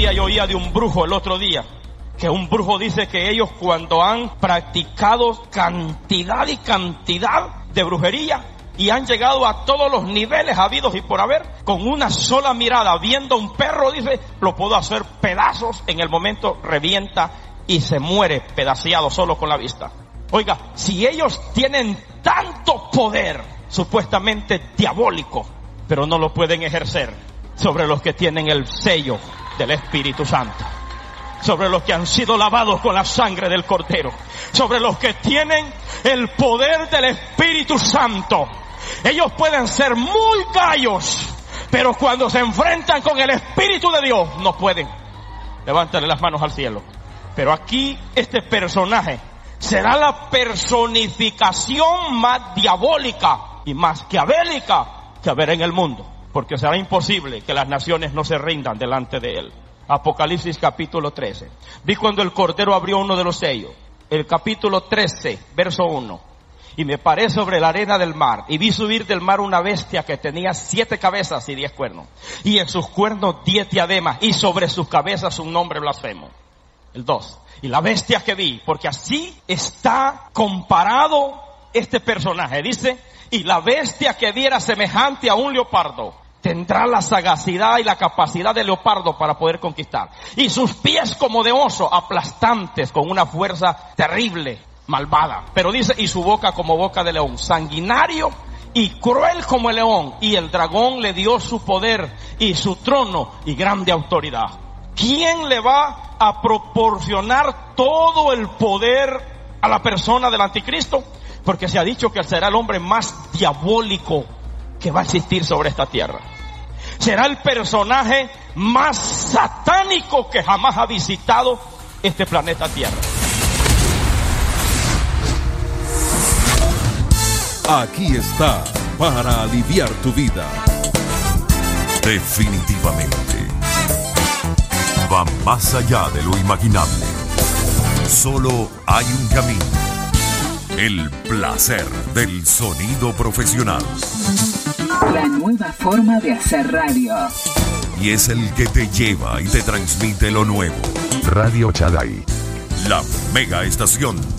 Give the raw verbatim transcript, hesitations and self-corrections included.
historia yo oía de un brujo el otro día, que un brujo dice que ellos cuando han practicado cantidad y cantidad de brujería y han llegado a todos los niveles habidos y por haber, con una sola mirada viendo un perro, dice, lo puedo hacer pedazos, en el momento revienta y se muere pedaceado solo con la vista. Oiga, si ellos tienen tanto poder supuestamente diabólico, pero no lo pueden ejercer sobre los que tienen el sello del Espíritu Santo, sobre los que han sido lavados con la sangre del Cordero, sobre los que tienen el poder del Espíritu Santo. Ellos pueden ser muy gallos, pero cuando se enfrentan con el Espíritu de Dios, no pueden. Levántale las manos al cielo. Pero aquí este personaje será la personificación más diabólica y maquiavélica que haber en el mundo, porque será imposible que las naciones no se rindan delante de él. Apocalipsis capítulo trece. Vi cuando el Cordero abrió uno de los sellos, el capítulo trece, verso uno. Y me paré sobre la arena del mar, y vi subir del mar una bestia que tenía siete cabezas y diez cuernos, y en sus cuernos diez diademas, y sobre sus cabezas un nombre blasfemo. El dos. Y la bestia que vi, porque así está comparado este personaje, dice, y la bestia que vi era semejante a un leopardo. Tendrá la sagacidad y la capacidad de leopardo para poder conquistar. Y sus pies como de oso, aplastantes, con una fuerza terrible, malvada. Pero dice, y su boca como boca de león, sanguinario y cruel como el león. Y el dragón le dio su poder y su trono y grande autoridad. ¿Quién le va a proporcionar todo el poder a la persona del anticristo? Porque se ha dicho que será el hombre más diabólico que va a existir sobre esta tierra. Será el personaje más satánico que jamás ha visitado este planeta Tierra. Aquí está para aliviar tu vida. Definitivamente. Va más allá de lo imaginable. Solo hay un camino. El placer del sonido profesional. La nueva forma de hacer radio. Y es el que te lleva y te transmite lo nuevo. Radio Shaddai. La mega estación